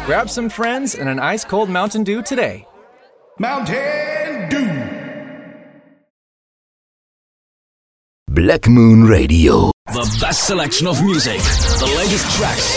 Grab some friends and an ice-cold Mountain Dew today. Mountain Dew. Black Moon Radio. The best selection of music, the latest tracks,